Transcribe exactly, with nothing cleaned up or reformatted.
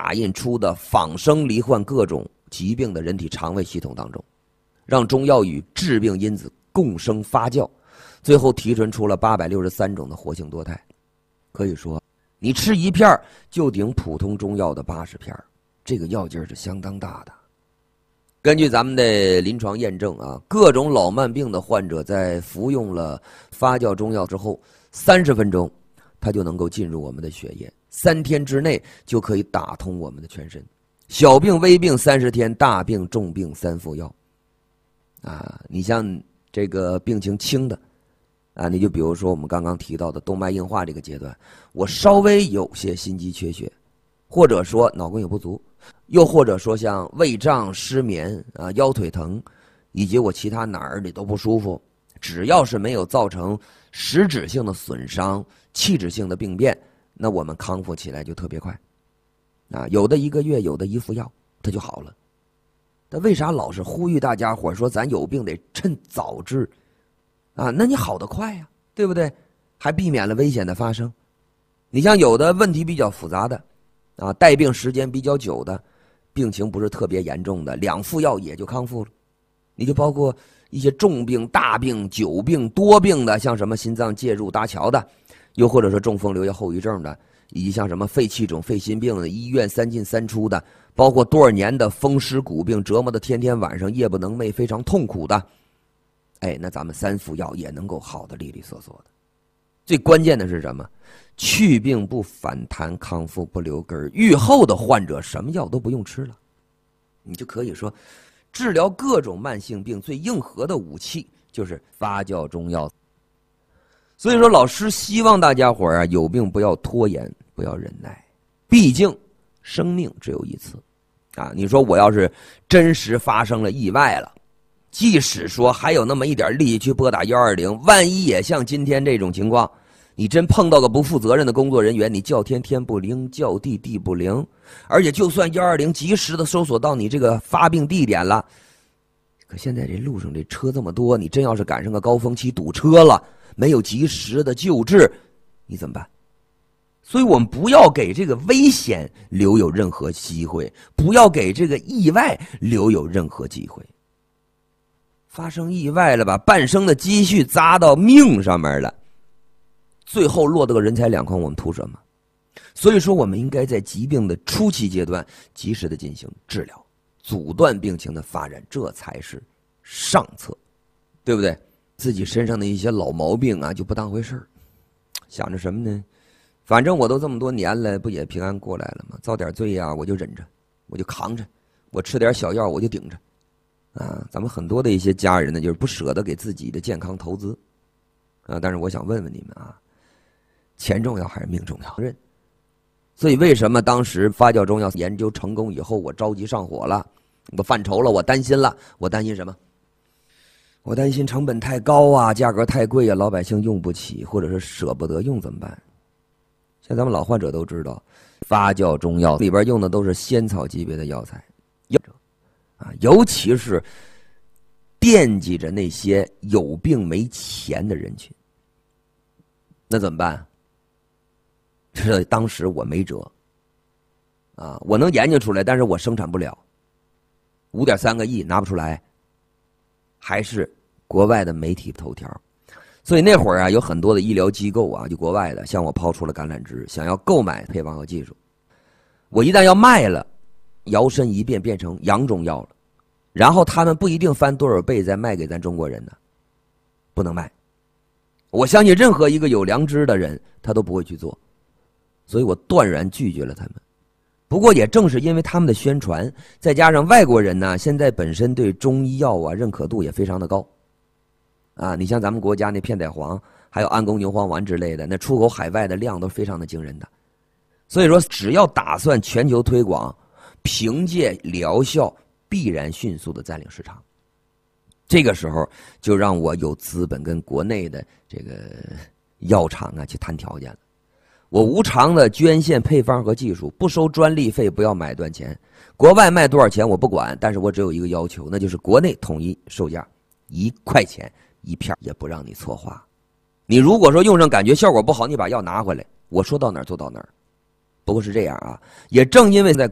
打印出的仿生罹患各种疾病的人体肠胃系统当中，让中药与致病因子共生发酵，最后提纯出了八百六十三种的活性多肽。可以说你吃一片就顶普通中药的八十片，这个药劲儿是相当大的。根据咱们的临床验证啊，各种老慢病的患者在服用了发酵中药之后，三十分钟它就能够进入我们的血液，三天之内就可以打通我们的全身。小病微病三十天，大病重病三服药。啊，你像这个病情轻的啊，你就比如说我们刚刚提到的动脉硬化这个阶段，我稍微有些心肌缺血，或者说脑供血不足，又或者说像胃胀、失眠啊、腰腿疼，以及我其他哪儿里都不舒服，只要是没有造成实质性的损伤、器质性的病变，那我们康复起来就特别快。啊，有的一个月，有的一服药，它就好了。但为啥老是呼吁大家伙说咱有病得趁早治啊？那你好得快呀，对不对？还避免了危险的发生。你像有的问题比较复杂的啊，带病时间比较久的，病情不是特别严重的，两副药也就康复了。你就包括一些重病、大病、久病、多病的，像什么心脏介入搭桥的，又或者说中风留下后遗症的，以及像什么肺气肿、肺心病的，医院三进三出的，包括多少年的风湿骨病，折磨的天天晚上夜不能寐，非常痛苦的，哎，那咱们三副药也能够好的利利索索的。最关键的是什么？去病不反弹，康复不留根，愈后的患者什么药都不用吃了，你就可以说治疗各种慢性病最硬核的武器就是发酵中药。所以说老师希望大家伙儿啊，有病不要拖延，不要忍耐，毕竟生命只有一次啊！你说我要是真实发生了意外了，即使说还有那么一点力气去拨打一二零，万一也像今天这种情况，你真碰到个不负责任的工作人员，你叫天天不灵，叫地地不灵，而且就算一二零及时的搜索到你这个发病地点了，可现在这路上这车这么多，你真要是赶上个高峰期堵车了，没有及时的救治，你怎么办？所以我们不要给这个危险留有任何机会，不要给这个意外留有任何机会。发生意外了，把半生的积蓄砸到命上面了，最后落得个人财两空，我们图什么？所以说我们应该在疾病的初期阶段及时的进行治疗，阻断病情的发展，这才是上策，对不对？自己身上的一些老毛病啊就不当回事儿，想着什么呢？反正我都这么多年了，不也平安过来了吗？遭点罪呀，我就忍着，我就扛着，我吃点小药我就顶着啊。咱们很多的一些家人呢，就是不舍得给自己的健康投资啊。但是我想问问你们啊，钱重要还是命重要？所以为什么当时发酵中药研究成功以后，我着急上火了，我犯愁了，我担心了。我担心什么？我担心成本太高啊，价格太贵啊，老百姓用不起，或者是舍不得用怎么办？像咱们老患者都知道，发酵中药里边用的都是仙草级别的药材，啊，尤其是惦记着那些有病没钱的人群，那怎么办？这当时我没辙，啊，我能研究出来，但是我生产不了，五点三个亿拿不出来，还是国外的媒体头条。所以那会儿啊，有很多的医疗机构啊，就国外的向我抛出了橄榄枝，想要购买配方和技术。我一旦要卖了，摇身一变变成洋中药了，然后他们不一定翻多少倍再卖给咱中国人呢，不能卖。我相信任何一个有良知的人，他都不会去做，所以我断然拒绝了他们。不过也正是因为他们的宣传，再加上外国人呢，现在本身对中医药啊认可度也非常的高。啊，你像咱们国家那片仔癀，还有安宫牛黄丸之类的，那出口海外的量都非常的惊人的。所以说，只要打算全球推广，凭借疗效必然迅速的占领市场。这个时候就让我有资本跟国内的这个药厂啊去谈条件了。我无偿的捐献配方和技术，不收专利费，不要买断钱。国外卖多少钱我不管，但是我只有一个要求，那就是国内统一售价，一块钱一片，也不让你错花。你如果说用上感觉效果不好，你把药拿回来，我说到哪儿做到哪儿。不过是这样啊，也正因为在